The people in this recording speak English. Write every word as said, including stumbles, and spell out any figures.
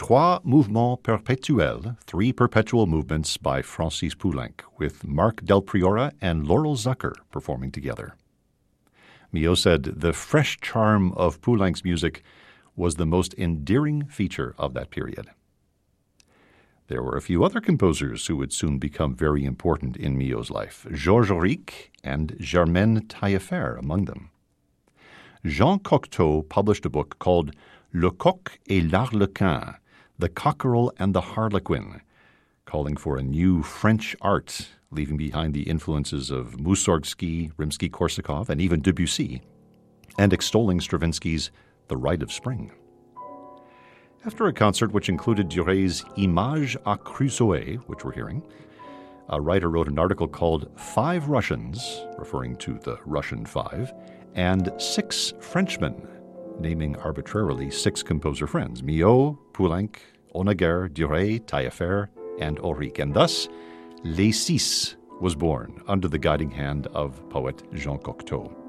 Trois Mouvements Perpétuels, Three Perpetual Movements by Francis Poulenc, with Mark Del Priora and Laurel Zucker performing together. Milhaud said the fresh charm of Poulenc's music was the most endearing feature of that period. There were a few other composers who would soon become very important in Milhaud's life, Georges Auric and Germaine Taillefer among them. Jean Cocteau published a book called Le Coq et l'Arlequin, The Cockerel and the Harlequin, calling for a new French art, leaving behind the influences of Mussorgsky, Rimsky-Korsakov, and even Debussy, and extolling Stravinsky's The Rite of Spring. After a concert which included Duré's Images à Crusoe, which we're hearing, a writer wrote an article called Five Russians, referring to the Russian Five, and Six Frenchmen, naming arbitrarily six composer friends, Milhaud, Poulenc, Honegger, Duré, Taillefer, and Auric. And thus, Les Six was born under the guiding hand of poet Jean Cocteau.